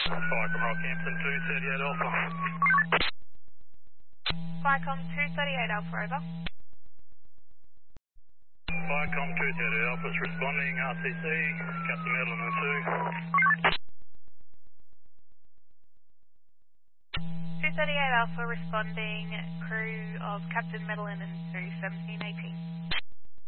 Vicom Rockhampton 238 Alpha. Vicom 238 Alpha, over. Vicom 238 Alpha is responding, RCC, Captain Medlin and 238 Alpha responding, crew of Captain Medlin and 21718.